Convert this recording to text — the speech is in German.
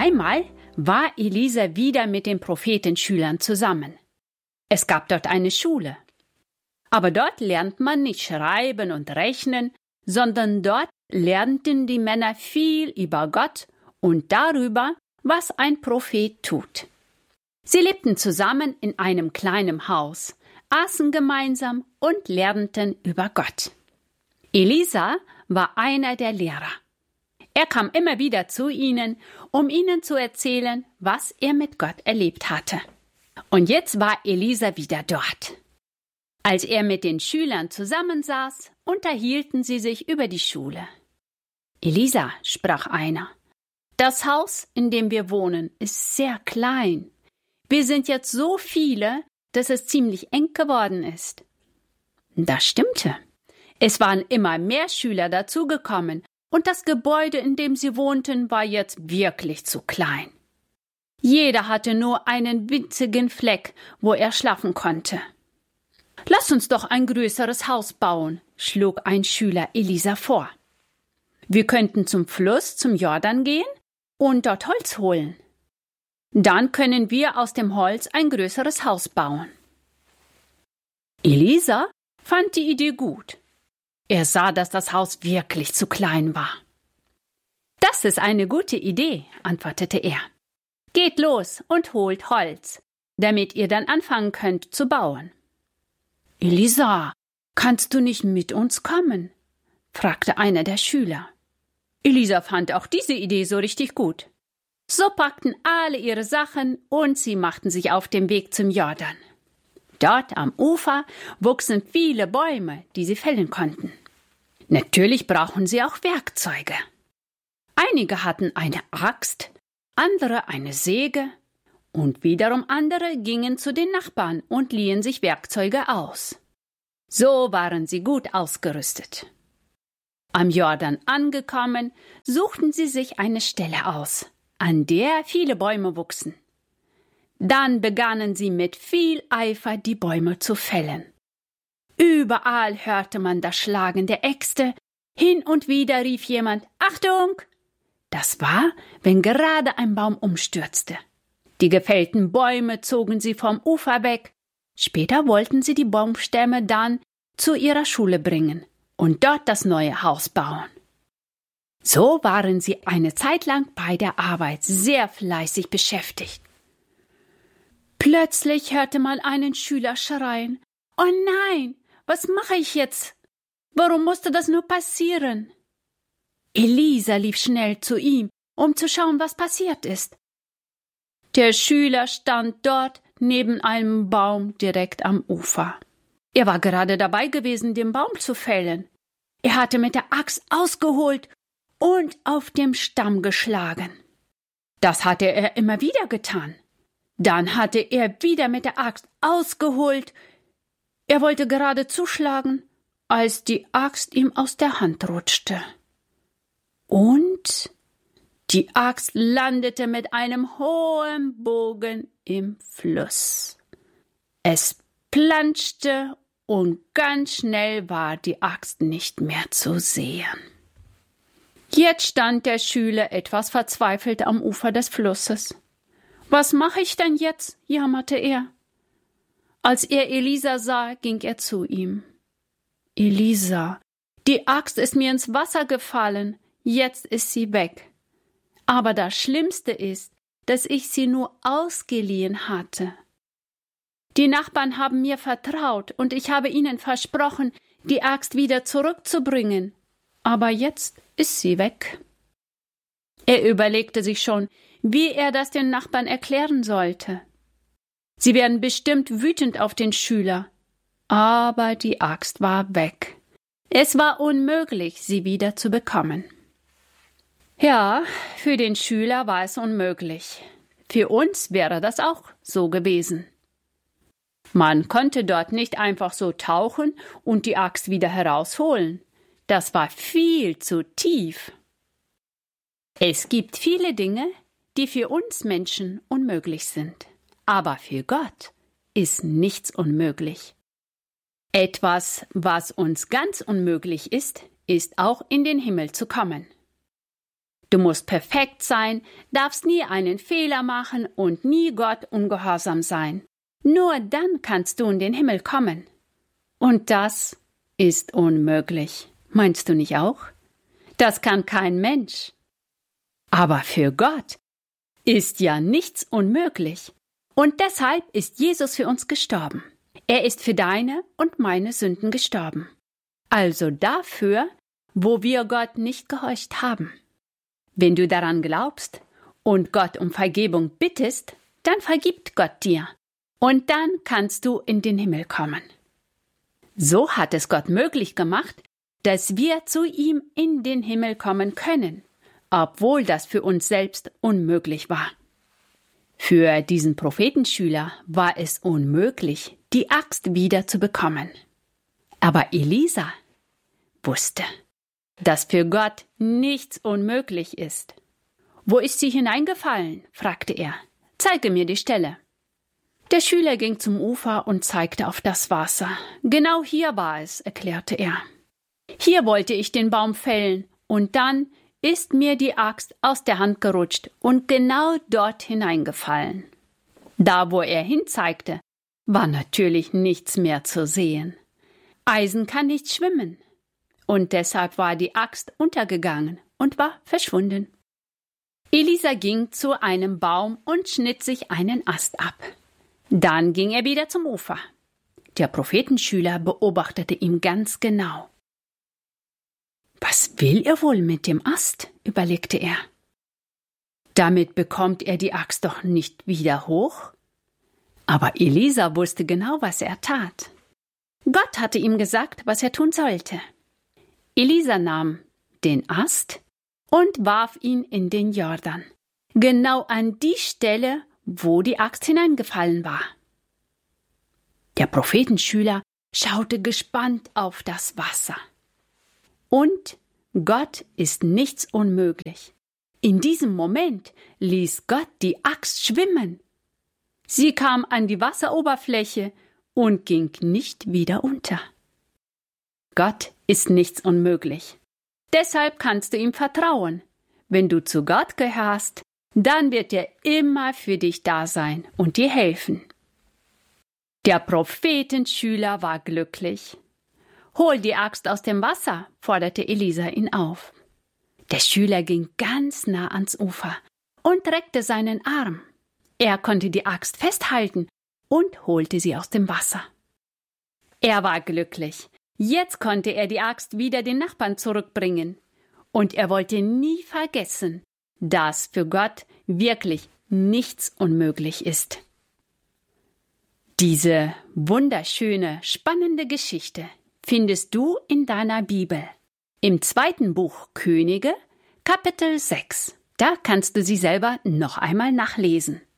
Einmal war Elisa wieder mit den Prophetenschülern zusammen. Es gab dort eine Schule. Aber dort lernt man nicht schreiben und rechnen, sondern dort lernten die Männer viel über Gott und darüber, was ein Prophet tut. Sie lebten zusammen in einem kleinen Haus, aßen gemeinsam und lernten über Gott. Elisa war einer der Lehrer. Er kam immer wieder zu ihnen, um ihnen zu erzählen, was er mit Gott erlebt hatte. Und jetzt war Elisa wieder dort. Als er mit den Schülern zusammensaß, unterhielten sie sich über die Schule. »Elisa«, sprach einer, »das Haus, in dem wir wohnen, ist sehr klein. Wir sind jetzt so viele, dass es ziemlich eng geworden ist.« Das stimmte. Es waren immer mehr Schüler dazugekommen, und das Gebäude, in dem sie wohnten, war jetzt wirklich zu klein. Jeder hatte nur einen winzigen Fleck, wo er schlafen konnte. »Lass uns doch ein größeres Haus bauen«, schlug ein Schüler Elisa vor. »Wir könnten zum Fluss, zum Jordan gehen und dort Holz holen. Dann können wir aus dem Holz ein größeres Haus bauen.« Elisa fand die Idee gut. Er sah, dass das Haus wirklich zu klein war. »Das ist eine gute Idee«, antwortete er. »Geht los und holt Holz, damit ihr dann anfangen könnt zu bauen.« »Elisa, kannst du nicht mit uns kommen?« fragte einer der Schüler. Elisa fand auch diese Idee so richtig gut. So packten alle ihre Sachen und sie machten sich auf den Weg zum Jordan. Dort am Ufer wuchsen viele Bäume, die sie fällen konnten. Natürlich brauchen sie auch Werkzeuge. Einige hatten eine Axt, andere eine Säge und wiederum andere gingen zu den Nachbarn und liehen sich Werkzeuge aus. So waren sie gut ausgerüstet. Am Jordan angekommen, suchten sie sich eine Stelle aus, an der viele Bäume wuchsen. Dann begannen sie mit viel Eifer, die Bäume zu fällen. Überall hörte man das Schlagen der Äxte, hin und wieder rief jemand »Achtung!« Das war, wenn gerade ein Baum umstürzte. Die gefällten Bäume zogen sie vom Ufer weg. Später wollten sie die Baumstämme dann zu ihrer Schule bringen und dort das neue Haus bauen. So waren sie eine Zeit lang bei der Arbeit sehr fleißig beschäftigt. Plötzlich hörte man einen Schüler schreien. »Oh nein, was mache ich jetzt? Warum musste das nur passieren?« Elisa lief schnell zu ihm, um zu schauen, was passiert ist. Der Schüler stand dort neben einem Baum direkt am Ufer. Er war gerade dabei gewesen, den Baum zu fällen. Er hatte mit der Axt ausgeholt und auf dem Stamm geschlagen. Das hatte er immer wieder getan. Dann hatte er wieder mit der Axt ausgeholt. Er wollte gerade zuschlagen, als die Axt ihm aus der Hand rutschte. Und die Axt landete mit einem hohen Bogen im Fluss. Es planschte und ganz schnell war die Axt nicht mehr zu sehen. Jetzt stand der Schüler etwas verzweifelt am Ufer des Flusses. »Was mache ich denn jetzt?« jammerte er. Als er Elisa sah, ging er zu ihm. »Elisa, die Axt ist mir ins Wasser gefallen, jetzt ist sie weg. Aber das Schlimmste ist, dass ich sie nur ausgeliehen hatte. Die Nachbarn haben mir vertraut und ich habe ihnen versprochen, die Axt wieder zurückzubringen. Aber jetzt ist sie weg.« Er überlegte sich schon, wie er das den Nachbarn erklären sollte. Sie werden bestimmt wütend auf den Schüler. Aber die Axt war weg. Es war unmöglich, sie wieder zu bekommen. Ja, für den Schüler war es unmöglich. Für uns wäre das auch so gewesen. Man konnte dort nicht einfach so tauchen und die Axt wieder herausholen. Das war viel zu tief. Es gibt viele Dinge, die für uns Menschen unmöglich sind. Aber für Gott ist nichts unmöglich. Etwas, was uns ganz unmöglich ist, ist auch in den Himmel zu kommen. Du musst perfekt sein, darfst nie einen Fehler machen und nie Gott ungehorsam sein. Nur dann kannst du in den Himmel kommen. Und das ist unmöglich. Meinst du nicht auch? Das kann kein Mensch. Aber für Gott ist ja nichts unmöglich. Und deshalb ist Jesus für uns gestorben. Er ist für deine und meine Sünden gestorben. Also dafür, wo wir Gott nicht gehorcht haben. Wenn du daran glaubst und Gott um Vergebung bittest, dann vergibt Gott dir. Und dann kannst du in den Himmel kommen. So hat es Gott möglich gemacht, dass wir zu ihm in den Himmel kommen können, obwohl das für uns selbst unmöglich war. Für diesen Prophetenschüler war es unmöglich, die Axt wieder zu bekommen. Aber Elisa wusste, dass für Gott nichts unmöglich ist. »Wo ist sie hineingefallen?« fragte er. »Zeige mir die Stelle.« Der Schüler ging zum Ufer und zeigte auf das Wasser. »Genau hier war es«, erklärte er. »Hier wollte ich den Baum fällen, und dann ist mir die Axt aus der Hand gerutscht und genau dort hineingefallen.« Da, wo er hinzeigte, war natürlich nichts mehr zu sehen. Eisen kann nicht schwimmen. Und deshalb war die Axt untergegangen und war verschwunden. Elisa ging zu einem Baum und schnitt sich einen Ast ab. Dann ging er wieder zum Ufer. Der Prophetenschüler beobachtete ihn ganz genau. »Was will er wohl mit dem Ast?« überlegte er. »Damit bekommt er die Axt doch nicht wieder hoch?« Aber Elisa wusste genau, was er tat. Gott hatte ihm gesagt, was er tun sollte. Elisa nahm den Ast und warf ihn in den Jordan, genau an die Stelle, wo die Axt hineingefallen war. Der Prophetenschüler schaute gespannt auf das Wasser. Und Gott ist nichts unmöglich. In diesem Moment ließ Gott die Axt schwimmen. Sie kam an die Wasseroberfläche und ging nicht wieder unter. Gott ist nichts unmöglich. Deshalb kannst du ihm vertrauen. Wenn du zu Gott gehörst, dann wird er immer für dich da sein und dir helfen. Der Prophetenschüler war glücklich. »Hol die Axt aus dem Wasser«, forderte Elisa ihn auf. Der Schüler ging ganz nah ans Ufer und reckte seinen Arm. Er konnte die Axt festhalten und holte sie aus dem Wasser. Er war glücklich. Jetzt konnte er die Axt wieder den Nachbarn zurückbringen. Und er wollte nie vergessen, dass für Gott wirklich nichts unmöglich ist. Diese wunderschöne, spannende Geschichte findest du in deiner Bibel. Im 2. Buch Könige, Kapitel 6. Da kannst du sie selber noch einmal nachlesen.